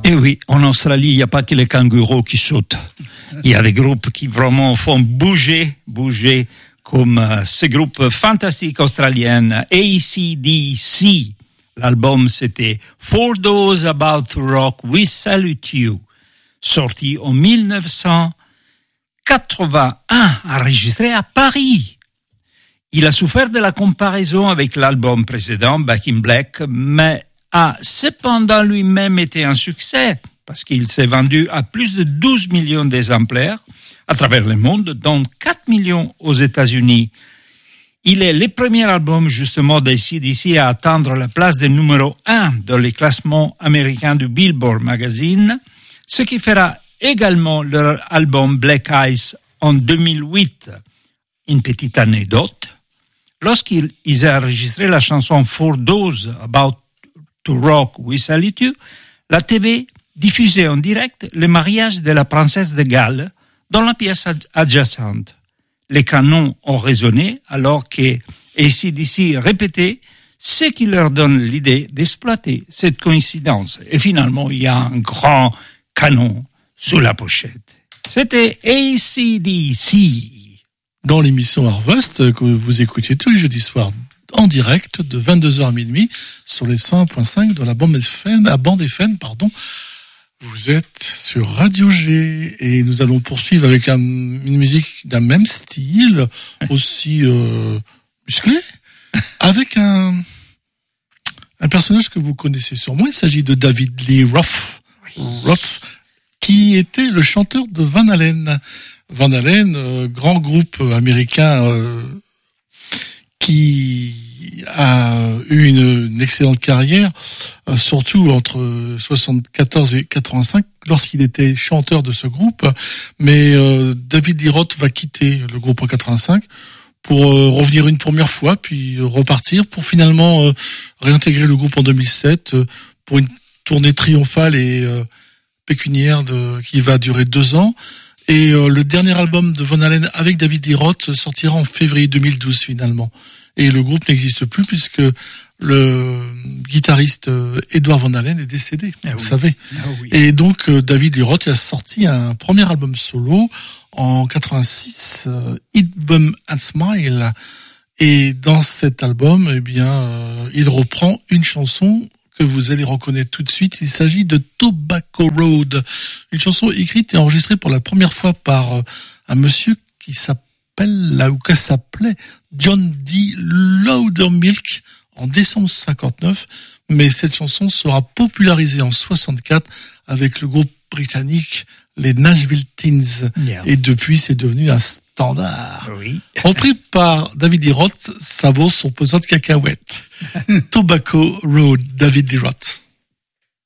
Et oui, en Australie, il n'y a pas que les kangourous qui sautent. Il y a des groupes qui vraiment font bouger, comme ce groupe fantastique australien, AC/DC. L'album, c'était For Those About to Rock, We Salute You, sorti en 1981, enregistré à Paris. Il a souffert de la comparaison avec l'album précédent, Back in Black, mais a cependant lui-même été un succès, parce qu'il s'est vendu à plus de 12 millions d'exemplaires à travers le monde, dont 4 millions aux États-Unis. Il est le premier album justement d'AC/DC à atteindre la place de numéro 1 dans les classements américains du Billboard Magazine, ce qui fera également leur album Black Eyes en 2008. Une petite anecdote, lorsqu'ils ont enregistré la chanson For Those About to Rock We Salute You, la TV diffusait en direct le mariage de la princesse de Galles dans la pièce adjacente. Les canons ont résonné alors que AC/DC répétait, ce qui leur donne l'idée d'exploiter cette coïncidence. Et finalement, il y a un grand canon sous la pochette. C'était AC/DC. Dans l'émission Harvest, que vous écoutez tous les jeudis soirs en direct de 22h à minuit sur les 101.5 de la bande FM, Vous êtes sur Radio G et nous allons poursuivre avec une musique d'un même style, aussi musclé, avec un personnage que vous connaissez sûrement. Il s'agit de David Lee Roth, qui était le chanteur de Van Halen. Van Halen, grand groupe américain qui a eu une excellente carrière, surtout entre 74 et 85, lorsqu'il était chanteur de ce groupe. Mais David Lee Roth va quitter le groupe en 85 pour revenir une première fois, puis repartir pour finalement réintégrer le groupe en 2007 pour une tournée triomphale et pécuniaire qui va durer 2 ans. Et le dernier album de Van Halen avec David Lee Roth sortira en février 2012 finalement. Et le groupe n'existe plus puisque le guitariste Edward Van Halen est décédé, vous savez. Oui. Et donc David Lee Roth a sorti un premier album solo en 86, Hit 'Em and Smile. Et dans cet album, il reprend une chanson que vous allez reconnaître tout de suite. Il s'agit de Tobacco Road, une chanson écrite et enregistrée pour la première fois par un monsieur qui s'appelait John D. Loudermilk en décembre 59, mais cette chanson sera popularisée en 64 avec le groupe britannique les Nashville Teens, et depuis c'est devenu un standard. Oui. Repris par David Lee Roth, ça vaut son pesant de cacahuètes. Tobacco Road, David Lee Roth.